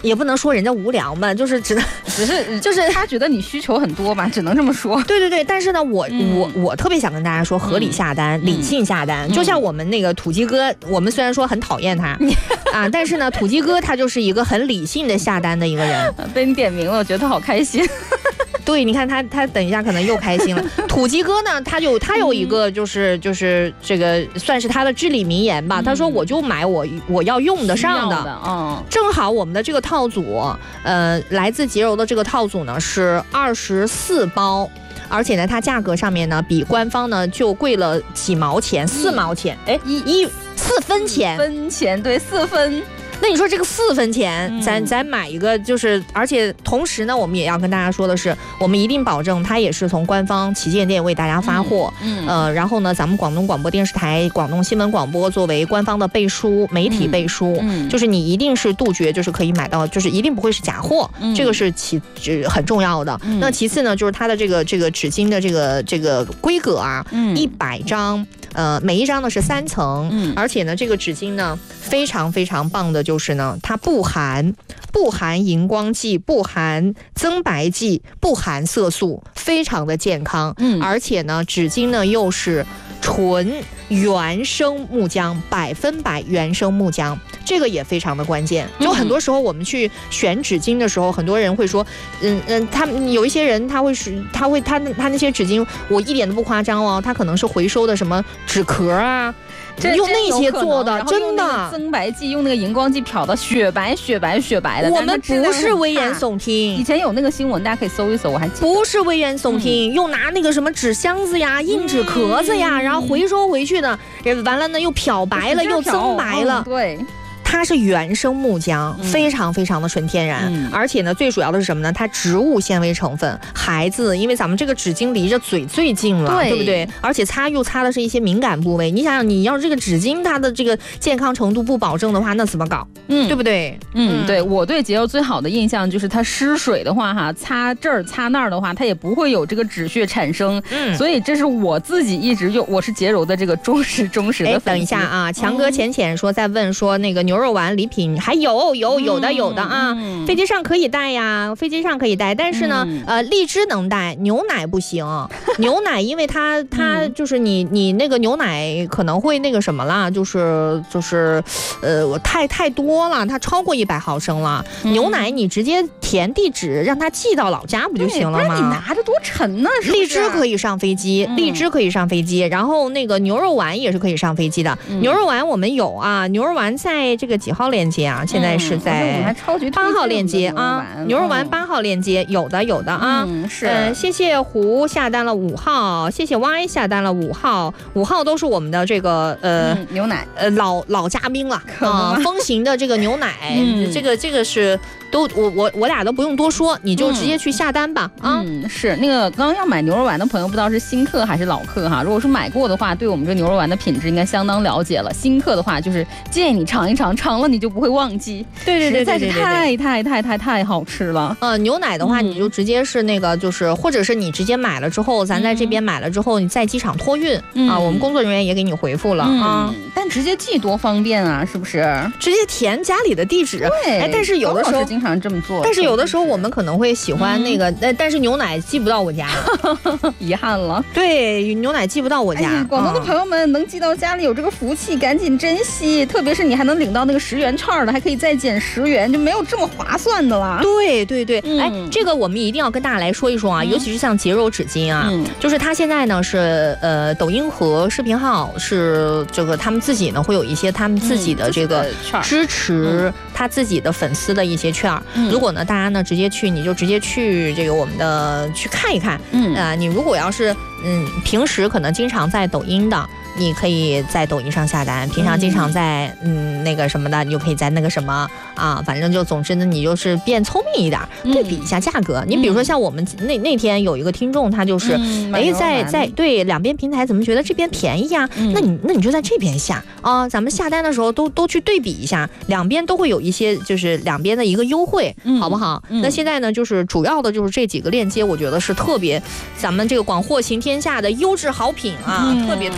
也不能说人家无聊嘛，就是只能只是就是他觉得你需求很多吧，只能这么说。 对对对，但是呢，我、嗯、我我特别想跟大家说，合理下单，嗯、理性下单，嗯、就像我们那个土鸡哥，我们虽然说很讨厌他啊，但是呢，土鸡哥他就是一个很理性的下单的一个人。 被你点名了，我觉得他好开心。 对，你看他，他等一下可能又开心了。土鸡哥呢，他有他有一个就是就是这个算是他的至理名言吧。他说我就买我我要用得上的，嗯，正好我们的这个套组，呃，来自洁柔的这个套组呢是二十四包。而且呢，它价格上面呢比官方呢就贵了几毛钱，四毛钱，哎，一一四分钱， 分钱对，四分。 那你说这个四分钱，嗯、咱咱买一个就是，而且同时呢，我们也要跟大家说的是，我们一定保证它也是从官方旗舰店为大家发货，嗯，嗯呃，然后呢，咱们广东广播电视台、广东新闻广播作为官方的背书、媒体背书，嗯，就是你一定是杜绝，就是可以买到，就是一定不会是假货，嗯、这个是其很重要的。嗯、那其次呢，就是它的这个这个纸巾的这个这个规格啊，嗯，一百张。呃，每一张呢是三层，嗯，而且呢，这个纸巾呢非常非常棒的，就是呢，它不含不含荧光剂，不含增白剂，不含色素，非常的健康，嗯，而且呢，纸巾呢又是纯原生木浆，百分百原生木浆，这个也非常的关键。就很多时候我们去选纸巾的时候，很多人会说，嗯嗯，他有一些人他会是他会他他那些纸巾，我一点都不夸张哦，他可能是回收的什么纸壳啊。用那些做的，真的增白剂，用那个荧光剂漂到雪白雪白雪白的。 我们不是危言耸听， 以前有那个新闻，大家可以搜一搜，我还记得。 不是危言耸听，嗯、又拿那个什么纸箱子呀、硬纸壳子呀，嗯、然后回收回去的，完了呢又漂白了，又增白了， 嗯、对。 它是原生木浆，非常非常的纯天然，嗯、而且呢，最主要的是什么呢？它植物纤维成分，孩子，因为咱们这个纸巾离着嘴最近了，对, 对不对？而且擦又擦的是一些敏感部位，你想想，你要这个纸巾它的这个健康程度不保证的话，那怎么搞？嗯，对不对？ 嗯，嗯对我对洁柔最好的印象就是它湿水的话，哈，擦这儿擦那儿的话，它也不会有这个脂屑产生。嗯，所以这是我自己一直用，我是洁柔的这个忠实忠实的粉丝。 等一下啊，强哥浅浅说在问说那个牛肉丸礼品还有有有的有的啊，嗯、飞机上可以带呀，飞机上可以带，但是呢，嗯、呃，荔枝能带，牛奶不行。牛奶因为它它就是你你那个牛奶可能会那个什么啦，就是就是呃太太多了，它超过一百毫升了。嗯、牛奶你直接填地址让它寄到老家不就行了吗？ 不然你拿着多沉呢？是不是？ 荔枝可以上飞机，嗯、荔枝可以上飞机，然后那个牛肉丸也是可以上飞机的。嗯、牛肉丸我们有啊，牛肉丸在这个几号链接啊？现在是在八号链接啊，牛肉丸八号链接有的有的啊。 嗯，是。 呃，谢谢胡下单了五号，谢谢 Y 下单了五号，五号都是我们的这个呃、 嗯、牛奶呃老老嘉宾了啊，风行的这个牛奶，嗯、这个这个是。都我我我俩都不用多说，你就直接去下单吧、 嗯、啊！嗯，是那个刚刚要买牛肉丸的朋友，不知道是新客还是老客哈。如果是买过的话，对我们这牛肉丸的品质应该相当了解了。新客的话，就是建议你尝一尝，尝了你就不会忘记。 对对对， 实在是太太太太太好吃了。 呃，牛奶的话，你就直接是那个，就是、嗯、或者是你直接买了之后，咱在这边买了之后，你在机场托运、嗯、啊，我们工作人员也给你回复了、嗯、啊。 但直接寄多方便啊，是不是？ 直接填家里的地址。 对， 哎，但是有的时候经常这么做。 但是有的时候我们可能会喜欢那个，但、嗯、但是牛奶寄不到我家， 遗憾了。 对，牛奶寄不到我家。 哎、广东的朋友们、嗯、能寄到家里有这个福气，赶紧珍惜。特别是你还能领到那个十元券的，还可以再减十元，就没有这么划算的啦。 对对对，嗯、哎，这个我们一定要跟大家来说一说啊，嗯、尤其是像洁柔纸巾啊，嗯、就是它现在呢是呃抖音和视频号是这个他们自己呢会有一些他们自己的这个支持他自己的粉丝的一些券。嗯、如果呢大家呢直接去，你就直接去这个我们的去看一看。嗯啊、呃，你如果要是嗯平时可能经常在抖音的，你可以在抖音上下单；平常经常在嗯那个什么的，你就可以在那个什么啊，反正就总之呢，你就是变聪明一点，对比一下价格。嗯、你比如说像我们那那天有一个听众，他就是哎、嗯、在在对两边平台怎么觉得这边便宜呀？嗯、那你那你就在这边下啊，咱们下单的时候都都去对比一下，两边都会有一些就是两边的一个优惠，嗯、好不好？嗯、那现在呢，就是主要的就是这几个链接，我觉得是特别咱们这个广货行天下的优质好品啊，嗯、特别推荐大家。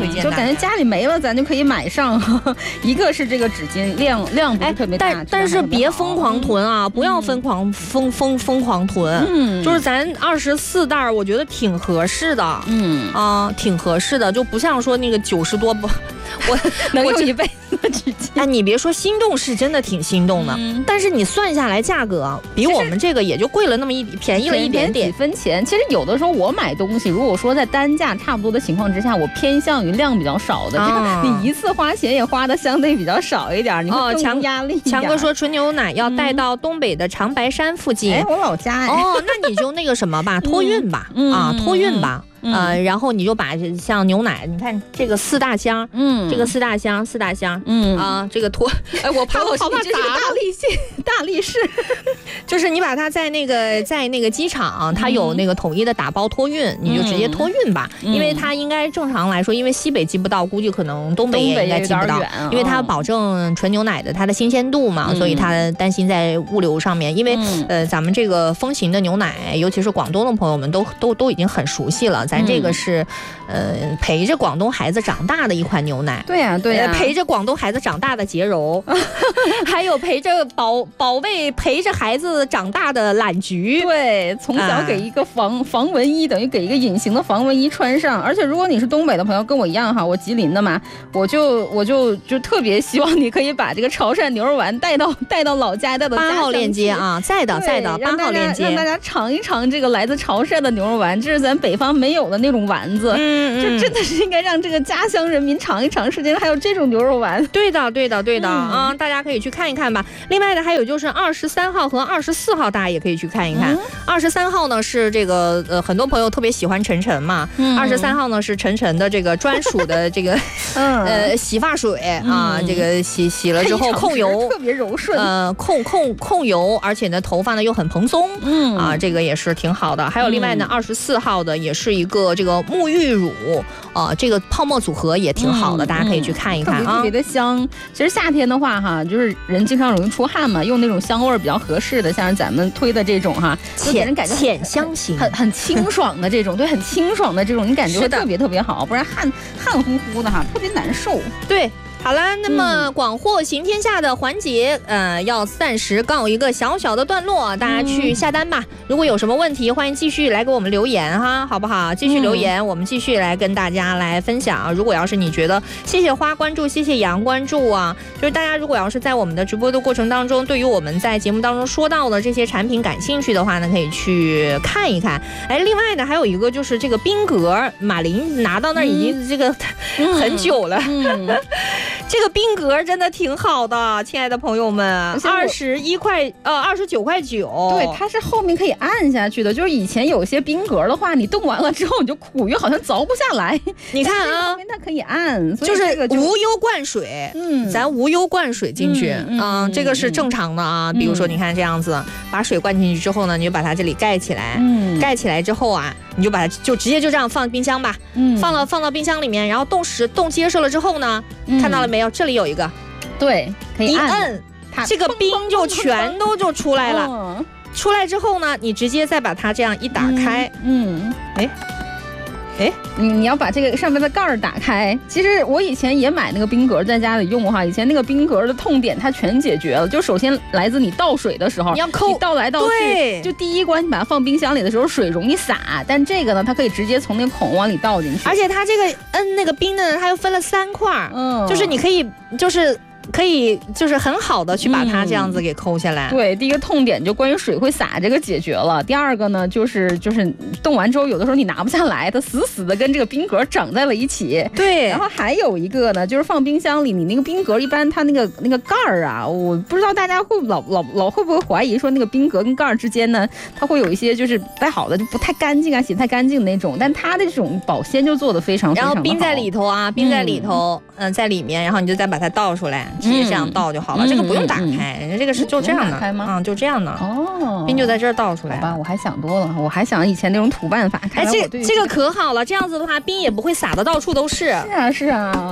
觉家里没了咱就可以买上。一个是这个纸巾量量不是特别大， 但但是别疯狂囤啊，嗯、不要疯狂疯疯疯狂囤。嗯，就是咱二十四袋，我觉得挺合适的。嗯啊，挺合适的，就不像说那个九十多不。我能用一辈子的纸巾。 哎，你别说，心动是真的挺心动的，嗯、但是你算下来价格比我们这个也就贵了那么一便宜了一点点， 几分钱。其实有的时候我买东西，如果说在单价差不多的情况之下，我偏向于量比较少的，啊、这个你一次花钱也花的相对比较少一点，你会更压力一点。 强哥说纯牛奶要带到东北的长白山附近， 哎、嗯，我老家哎。 哦，那你就那个什么吧，托运吧，嗯、啊，托运吧。嗯、呃，然后你就把像牛奶，你看这个四大箱，嗯，这个四大箱，四大箱，嗯啊，这个托，哎，我怕我好怕打大力士，大力士， 就是你把它在那个在那个机场，它有那个统一的打包托运，嗯、你就直接托运吧，嗯、因为它应该正常来说，因为西北寄不到，估计可能东北也应该寄不到，因为它要保证纯牛奶的它的新鲜度嘛，嗯、所以它担心在物流上面，因为、嗯、呃咱们这个风行的牛奶，尤其是广东的朋友们都都都已经很熟悉了。咱这个是，呃，陪着广东孩子长大的一款牛奶。 对呀、啊，对呀、 啊，陪着广东孩子长大的洁柔，还有陪着保保卫陪着孩子长大的懒菊。 对，从小给一个防、啊、防蚊衣，等于给一个隐形的防蚊衣穿上。而且如果你是东北的朋友，跟我一样哈，我吉林的嘛，我就我就就特别希望你可以把这个潮汕牛肉丸带到带到老家，带到八号链接啊，在的在的八号链接， 让大家尝一尝这个来自潮汕的牛肉丸，这是咱北方没有的那种丸子，嗯，就真的是应该让这个家乡人民尝一尝，世界上还有这种牛肉丸。 对的，对的，对的、嗯、啊！大家可以去看一看吧。另外的还有就是二十三号和二十四号，大家也可以去看一看。二十三号呢是这个呃，很多朋友特别喜欢晨晨嘛。二十三号呢是晨晨的这个专属的这个、嗯、呃洗发水啊，嗯、这个洗洗了之后控油， 特别柔顺， 呃控控控油，而且呢头发呢又很蓬松，嗯啊，这个也是挺好的。还有另外呢，二十四号的也是一个这个沐浴乳啊、呃，这个泡沫组合也挺好的，嗯、大家可以去看一看啊， 特别特别的香。其实夏天的话哈，就是人经常容易出汗嘛，用那种香味比较合适的，像是咱们推的这种哈， 浅人感觉浅香型， 很很清爽的这种，对，很清爽的这种，你感觉会特别特别好，不然汗汗乎乎的哈，特别难受。 对。好了，那么广货行天下的环节，呃，要暂时告一个小小的段落，大家去下单吧。如果有什么问题，欢迎继续来给我们留言哈，好不好？继续留言，嗯、我们继续来跟大家来分享。如果要是你觉得，谢谢花关注，谢谢杨关注啊，就是大家如果要是在我们的直播的过程当中，对于我们在节目当中说到的这些产品感兴趣的话呢，可以去看一看。哎，另外呢，还有一个就是这个冰格，马林拿到那儿已经这个、嗯、很久了。嗯这个冰格真的挺好的，亲爱的朋友们，二十一块呃二十九块九， 对，它是后面可以按下去的。就是以前有些冰格的话，你冻完了之后你就苦于好像凿不下来。 你看啊， 后面它可以按，所以就是这个就无忧灌水，嗯，咱无忧灌水进去，嗯，嗯嗯这个是正常的啊。嗯、比如说，你看这样子，把水灌进去之后呢，你就把它这里盖起来，嗯，盖起来之后啊，你就把它就直接就这样放冰箱吧，嗯，放了放到冰箱里面，然后冻实冻结实了之后呢，嗯、看到了没有？这里有一个。 对，可以按一摁，这个冰就全都就出来了。哦、出来之后呢，你直接再把它这样一打开，嗯，哎、嗯，哎， 你你要把这个上面的盖儿打开。其实我以前也买那个冰格在家里用哈，以前那个冰格的痛点它全解决了。就首先来自你倒水的时候， 你要抠， 你倒来倒去，就第一关你把它放冰箱里的时候水容易洒，但这个呢，它可以直接从那个孔往里倒进去。 而且它这个摁那个冰的，它又分了三块，嗯，就是你可以就是。可以就是很好的去把它这样子给抠下来。 嗯、对，第一个痛点就关于水会洒这个解决了。第二个呢，就是就是冻完之后，有的时候你拿不下来，它死死的跟这个冰格长在了一起。 对。 然后还有一个呢，就是放冰箱里，你那个冰格一般它那个那个盖儿啊，我不知道大家会老老老会不会怀疑说那个冰格跟盖儿之间呢，它会有一些就是不太好的，就不太干净啊，洗太干净那种。但它的这种保鲜就做得非常非常的好。 然后冰在里头啊，冰在里头，嗯、呃，在里面，然后你就再把它倒出来。直接这样倒就好了，嗯、这个不用打开，人家、嗯、这个是就这样的， 开吗？ 嗯，就这样的。哦，冰就在这儿倒出来。 好吧，我还想多了，我还想以前那种土办法。 哎，这这个可好了，这样子的话，冰也不会洒的到处都是。 是啊，是啊。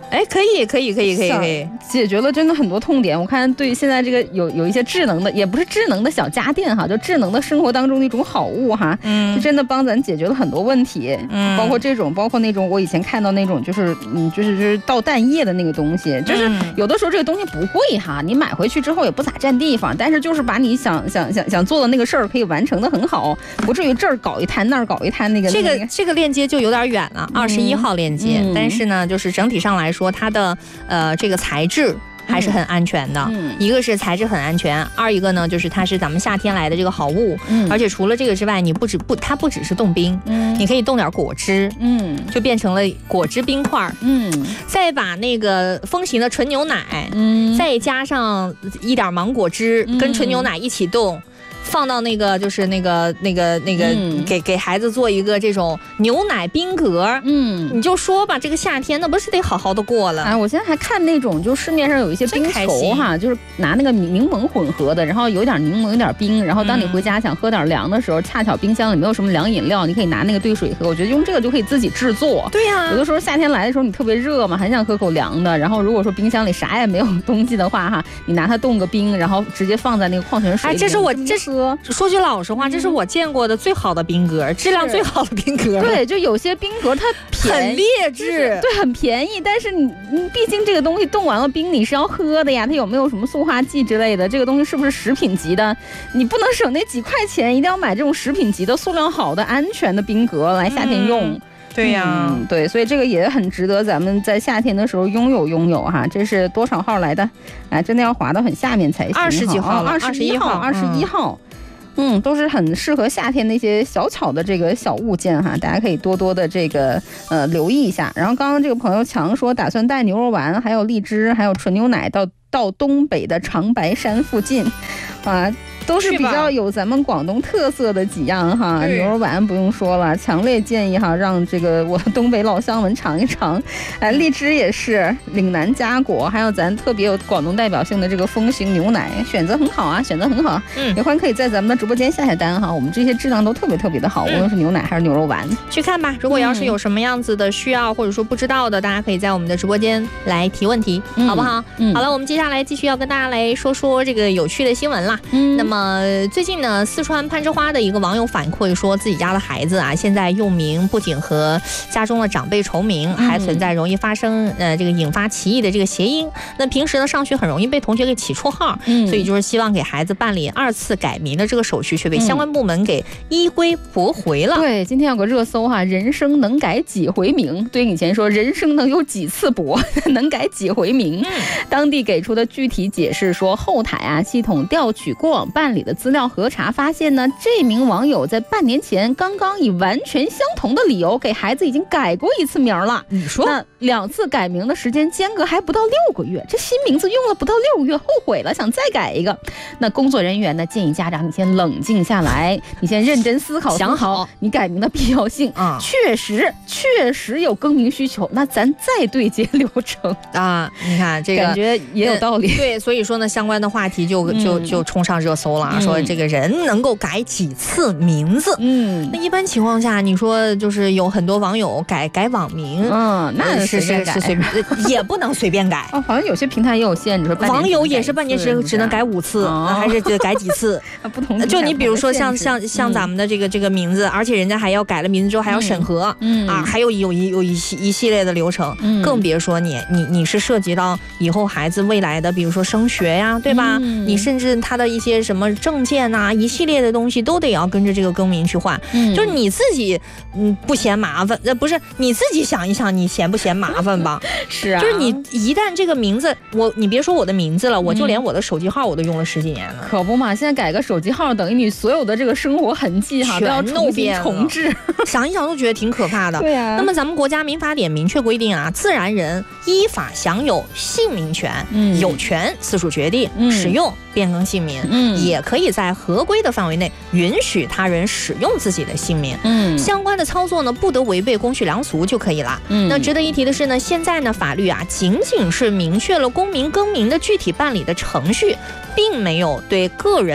哎，可以，可以，可以，可以，可以， 解决了真的很多痛点。我看对现在这个有有一些智能的，也不是智能的小家电哈，就智能的生活当中的一种好物哈，嗯，就真的帮咱解决了很多问题，嗯，包括这种，包括那种我以前看到那种就是嗯就是就是倒蛋液的那个东西，就是有的时候这个东西不贵哈，你买回去之后也不咋占地方，但是就是把你想想想想做的那个事儿可以完成的很好，不至于这儿搞一摊那儿搞一摊那个。 这个这个链接就有点远了，二十一号链接，嗯，但是呢，就是整体上来说，它的呃这个材质还是很安全的，嗯，一个是材质很安全，二一个呢就是它是咱们夏天来的这个好物，嗯，而且除了这个之外，你不止不它不只是冻冰，嗯，你可以冻点果汁，嗯，就变成了果汁冰块，嗯，再把那个风行的纯牛奶，嗯，再加上一点芒果汁，嗯，跟纯牛奶一起冻。放到那个就是那个那个那个、嗯、给给孩子做一个这种牛奶冰格，嗯，你就说吧，这个夏天那不是得好好的过了。 哎，我现在还看那种，就市面上有一些冰球哈，就是拿那个柠檬混合的，然后有点柠檬有点冰，然后当你回家想喝点凉的时候，嗯、恰巧冰箱里没有什么凉饮料，你可以拿那个兑水喝。我觉得用这个就可以自己制作。 对呀、啊， 有的时候夏天来的时候你特别热嘛，很想喝口凉的，然后如果说冰箱里啥也没有东西的话哈，你拿它冻个冰，然后直接放在那个矿泉水里。 哎，这是我这是。说句老实话，这是我见过的最好的冰格，质量最好的冰格。 对，就有些冰格它很劣质， 对，很便宜，但是你你毕竟这个东西冻完了冰你是要喝的呀，它有没有什么塑化剂之类的？这个东西是不是食品级的？你不能省那几块钱，一定要买这种食品级的、塑料好的、安全的冰格来夏天用。嗯对呀、啊嗯，对，所以这个也很值得咱们在夏天的时候拥有拥有哈。这是多少号来的？哎，真的要滑到很下面才行。 二十几号， 二十一号，二十一号。嗯，都是很适合夏天那些小巧的这个小物件哈，大家可以多多的这个呃留意一下。然后刚刚这个朋友强说，打算带牛肉丸、还有荔枝、还有纯牛奶到到东北的长白山附近，啊。都是比较有咱们广东特色的几样哈，牛肉丸不用说了，强烈建议哈让这个我东北老乡们尝一尝。哎，荔枝也是，岭南佳果，还有咱特别有广东代表性的这个风行牛奶，选择很好啊，选择很好。嗯，也欢迎可以在咱们的直播间下下单哈，我们这些质量都特别特别的好，无论是牛奶还是牛肉丸， 去看吧。如果要是有什么样子的需要或者说不知道的，大家可以在我们的直播间来提问题，嗯、好不好？嗯，好了，我们接下来继续要跟大家来说说这个有趣的新闻啦。嗯，那么。呃，最近呢，四川攀枝花的一个网友反馈说，自己家的孩子啊，现在用名不仅和家中的长辈重名，还存在容易发生呃这个引发歧义的这个谐音。那平时呢，上学很容易被同学给起绰号，嗯，所以就是希望给孩子办理二次改名的这个手续，却被相关部门给依规驳回了。 对，今天有个热搜哈，人生能改几回名？对以前说人生能有几次驳，能改几回名？嗯，当地给出的具体解释说，后台啊系统调取过往办理的资料核查发现呢，这名网友在半年前刚刚以完全相同的理由给孩子已经改过一次名了。 你说， 那两次改名的时间间隔还不到六个月，这新名字用了不到六个月，后悔了，想再改一个。那工作人员呢建议家长你先冷静下来，你先认真思考， 想好你改名的必要性啊、嗯，确实确实有更名需求，那咱再对接流程啊。你看这个感觉也有道理。 呃、对，所以说呢，相关的话题就就就冲上热搜了，嗯、说。这个人能够改几次名字？嗯，那一般情况下，你说就是有很多网友改改网名， 嗯，那是是是随便，也不能随便改。 哦，好像有些平台也有限制， 网友也是半年只只能改五次，哦、还是改几次？ 不同。 就你比如说像像像咱们的这个这个名字，而且人家还要改了名字之后还要审核，嗯啊，还有有一有一系一系列的流程，嗯，更别说你你你是涉及到以后孩子未来的，比如说升学呀，对吧？嗯、你甚至他的一些什么证件啊，一系列的东西都得要跟着这个更名去换，嗯，就是你自己嗯不嫌麻烦，呃不是你自己想一想，你嫌不嫌麻烦吧？ 是啊， 就是你一旦这个名字，我你别说我的名字了，我就连我的手机号我都用了十几年了， 可不嘛？现在改个手机号，等于你所有的这个生活痕迹哈都要重新重置， 想一想都觉得挺可怕的。 对呀、啊。 那么咱们国家民法典明确规定啊，自然人依法享有姓名权，嗯，有权自主决定、嗯、使用、变更姓名，嗯，也可以在合规的范围内允许他人使用自己的姓名，嗯，相关的操作呢不得违背公序良俗就可以了。嗯，那值得一提的是呢，现在呢法律啊仅仅是明确了公民更名的具体办理的程序，并没有对个人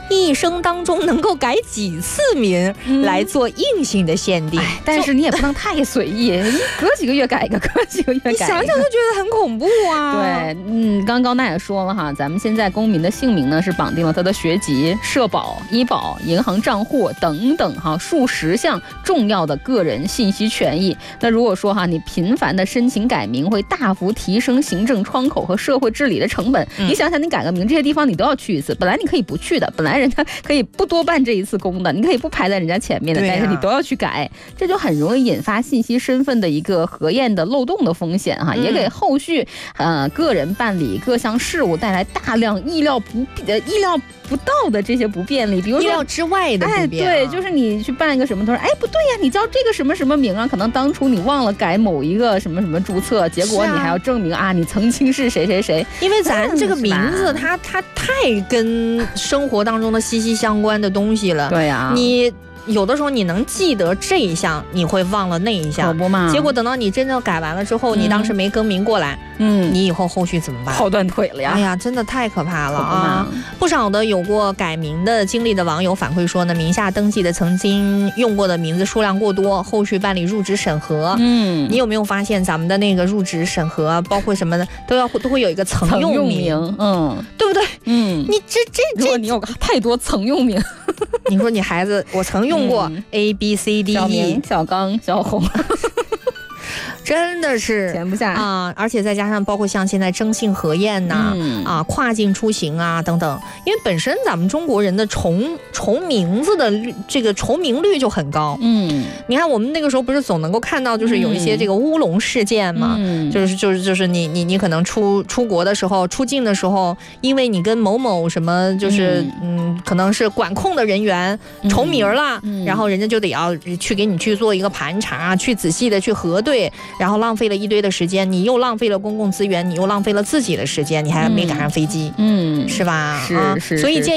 一生当中能够改几次名来做硬性的限定。 哎，但是你也不能太随意，你隔几个月改一个，隔几个月改一个， 想想就觉得很恐怖啊。 对，嗯，刚刚那也说了哈，咱们现在公民的姓名呢是绑定了他的学籍、社保、医保、银行账户等等哈，数十项重要的个人信息权益。那如果说哈，你频繁的申请改名会大幅提升行政窗口和社会治理的成本。嗯、你想想，你改个名，这些地方你都要去一次，本来你可以不去的，本来人家可以不多办这一次工的，你可以不排在人家前面的，啊、但是你都要去改，这就很容易引发信息身份的一个核验的漏洞的风险哈，嗯、也给后续呃个人办理各项事务带来大量意料不呃意料不到的这些不便利，比如说意料之外的不便、啊。 哎，对，就是你去办一个什么，他说，哎，不对呀，你叫这个什么什么名啊？可能当初你忘了改某一个什么什么注册，结果你还要证明 啊, 啊，你曾经是谁谁谁。 因为咱这个名字它，它它太跟生活当中的息息相关的东西了。 对呀、啊， 你。有的时候你能记得这一项，你会忘了那一项， 可不嘛？ 结果等到你真正改完了之后，嗯、你当时没更名过来，嗯，你以后后续怎么办？ 跑断腿了呀！ 哎呀，真的太可怕了啊！不少的有过改名的经历的网友反馈说呢，名下登记的曾经用过的名字数量过多，后续办理入职审核，嗯，你有没有发现咱们的那个入职审核，包括什么的，都要都会有一个曾用名， 嗯， 对不对？ 嗯， 你这这这， 如果你有太多曾用名， 你说你孩子，我曾用过 A B C D E， 小明、小刚、小红。 真的是填不下啊、呃！而且再加上包括像现在征信核验呐、嗯、啊、跨境出行啊等等，因为本身咱们中国人的重重名字的这个重名率就很高。嗯，你看我们那个时候不是总能够看到，就是有一些这个乌龙事件嘛，嗯、就是就是就是你你你可能出出国的时候、出境的时候，因为你跟某某什么就是嗯, 嗯可能是管控的人员重名了、嗯，然后人家就得要去给你去做一个盘查，去仔细的去核对。然后浪费了一堆的时间，你又浪费了公共资源，你又浪费了自己的时间，你还没赶上飞机，嗯，是吧？ 是、 啊、 是， 所以建议。